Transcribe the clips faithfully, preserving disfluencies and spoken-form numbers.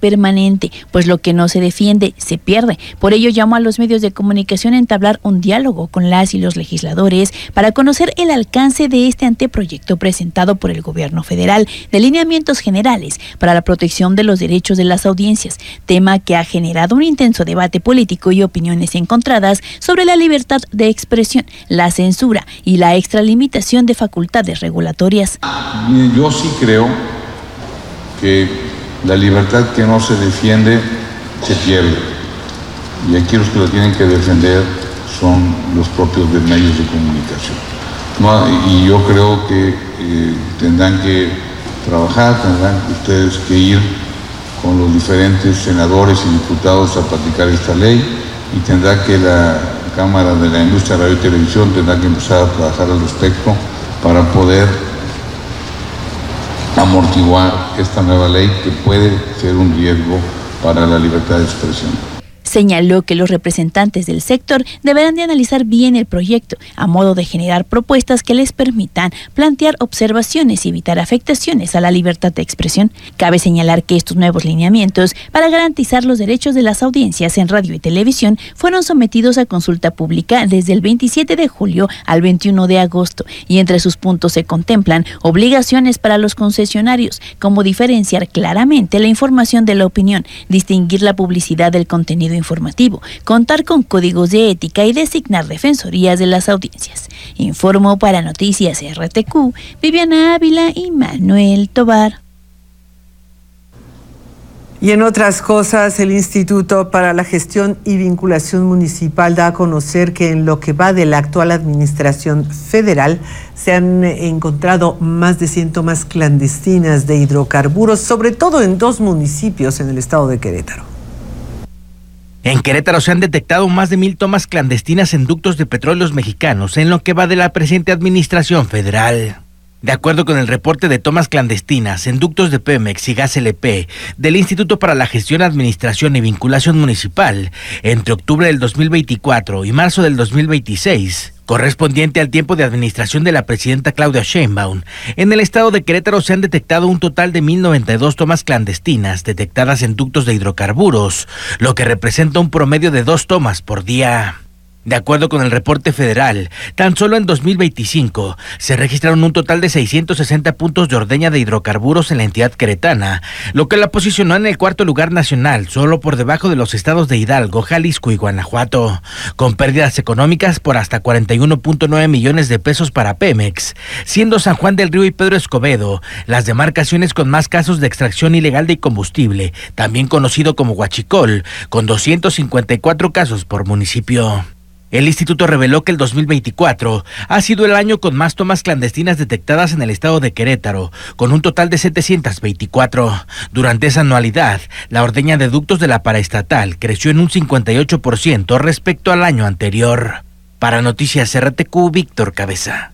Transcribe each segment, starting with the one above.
permanente, pues lo que no se defiende se pierde. Por ello llamó a los medios de comunicación a entablar un diálogo con las y los legisladores para conocer el alcance de este anteproyecto presentado por el gobierno federal de lineamientos generales para la protección de los derechos de las audiencias, tema que ha generado un intenso debate político y opiniones encontradas sobre la libertad de expresión, la censura y la extralimitación de facultades regulatorias. Yo sí creo que la libertad que no se defiende se pierde, y aquí los que la tienen que defender son los propios de medios de comunicación. No, y yo creo que eh, tendrán que trabajar, tendrán ustedes que ir con los diferentes senadores y diputados a practicar esta ley, y tendrá que la Cámara de la Industria de Radio y Televisión tendrá que empezar a trabajar al respecto para poder amortiguar esta nueva ley que puede ser un riesgo para la libertad de expresión. Señaló que los representantes del sector deberán de analizar bien el proyecto a modo de generar propuestas que les permitan plantear observaciones y evitar afectaciones a la libertad de expresión. Cabe señalar que estos nuevos lineamientos para garantizar los derechos de las audiencias en radio y televisión fueron sometidos a consulta pública desde el veintisiete de julio al veintiuno de agosto, y entre sus puntos se contemplan obligaciones para los concesionarios, como diferenciar claramente la información de la opinión, distinguir la publicidad del contenido informativo, contar con códigos de ética y designar defensorías de las audiencias. Informó para Noticias R T Q, Viviana Ávila y Manuel Tobar. Y en otras cosas, el Instituto para la Gestión y Vinculación Municipal da a conocer que en lo que va de la actual administración federal se han encontrado más de cien tomas clandestinas de hidrocarburos, sobre todo en dos municipios en el estado de Querétaro. En Querétaro se han detectado más de mil tomas clandestinas en ductos de petróleos mexicanos en lo que va de la presente administración federal. De acuerdo con el reporte de tomas clandestinas en ductos de Pemex y Gas L P del Instituto para la Gestión, Administración y Vinculación Municipal, entre octubre del dos mil veinticuatro y marzo del dos mil veintiséis, correspondiente al tiempo de administración de la presidenta Claudia Sheinbaum, en el estado de Querétaro se han detectado un total de mil noventa y dos tomas clandestinas detectadas en ductos de hidrocarburos, lo que representa un promedio de dos tomas por día. De acuerdo con el reporte federal, tan solo en dos mil veinticinco se registraron un total de seiscientos sesenta puntos de ordeña de hidrocarburos en la entidad queretana, lo que la posicionó en el cuarto lugar nacional, solo por debajo de los estados de Hidalgo, Jalisco y Guanajuato, con pérdidas económicas por hasta cuarenta y uno punto nueve millones de pesos para Pemex, siendo San Juan del Río y Pedro Escobedo las demarcaciones con más casos de extracción ilegal de combustible, también conocido como huachicol, con doscientos cincuenta y cuatro casos por municipio. El instituto reveló que el dos mil veinticuatro ha sido el año con más tomas clandestinas detectadas en el estado de Querétaro, con un total de setecientos veinticuatro. Durante esa anualidad, la ordeña de ductos de la paraestatal creció en un cincuenta y ocho por ciento respecto al año anterior. Para Noticias R T Q, Víctor Cabeza.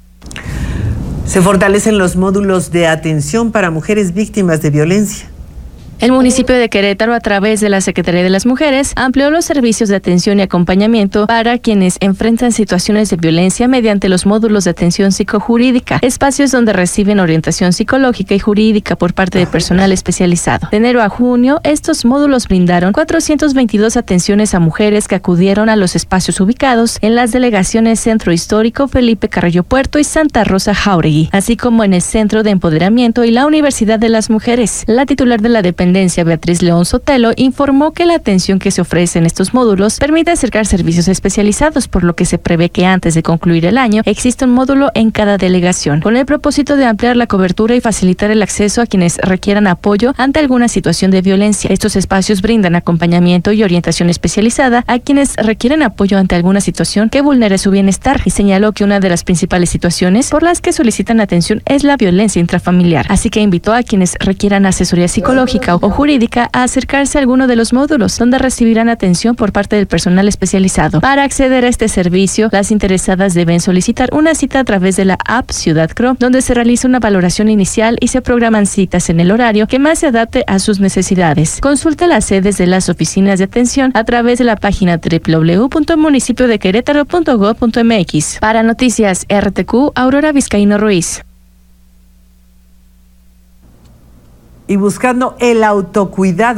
Se fortalecen los módulos de atención para mujeres víctimas de violencia. El municipio de Querétaro, a través de la Secretaría de las Mujeres, amplió los servicios de atención y acompañamiento para quienes enfrentan situaciones de violencia mediante los módulos de atención psicojurídica, espacios donde reciben orientación psicológica y jurídica por parte de personal especializado. De enero a junio, estos módulos brindaron cuatrocientas veintidós atenciones a mujeres que acudieron a los espacios ubicados en las delegaciones Centro Histórico, Felipe Carrillo Puerto y Santa Rosa Jáuregui, así como en el Centro de Empoderamiento y la Universidad de las Mujeres. La titular de la dependencia, Beatriz León Sotelo, informó que la atención que se ofrece en estos módulos permite acercar servicios especializados, por lo que se prevé que antes de concluir el año exista un módulo en cada delegación, con el propósito de ampliar la cobertura y facilitar el acceso a quienes requieran apoyo ante alguna situación de violencia. Estos espacios brindan acompañamiento y orientación especializada a quienes requieren apoyo ante alguna situación que vulnere su bienestar, y señaló que una de las principales situaciones por las que solicitan atención es la violencia intrafamiliar, así que invitó a quienes requieran asesoría psicológica o jurídica a acercarse a alguno de los módulos, donde recibirán atención por parte del personal especializado. Para acceder a este servicio, las interesadas deben solicitar una cita a través de la app Ciudad Cro, donde se realiza una valoración inicial y se programan citas en el horario que más se adapte a sus necesidades. Consulta las sedes de las oficinas de atención a través de la página doble u doble u doble u punto municipio de querétaro punto gob punto m x. Para Noticias R T Q, Aurora Vizcaíno Ruiz. Y buscando el autocuidado